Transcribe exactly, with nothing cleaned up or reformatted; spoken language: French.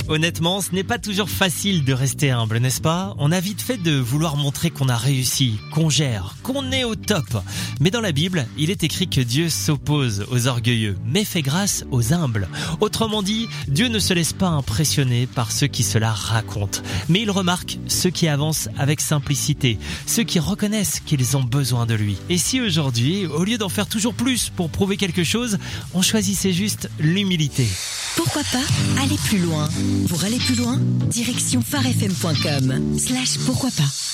Honnêtement, ce n'est pas toujours facile de rester humble, n'est-ce pas ? On a vite fait de vouloir montrer qu'on a réussi, qu'on gère, qu'on est au top. Mais dans la Bible, il est écrit que Dieu s'oppose aux orgueilleux, mais fait grâce aux humbles. Autrement dit, Dieu ne se laisse pas impressionner par ceux qui se la racontent. Mais il remarque ceux qui avancent avec simplicité, ceux qui reconnaissent qu'ils ont besoin de lui. Et si aujourd'hui, au lieu d'en faire toujours plus pour prouver quelque chose, on choisissait juste l'humilité ? Pourquoi pas aller plus loin ? Pour aller plus loin, direction phare f m point com slash pourquoi pas.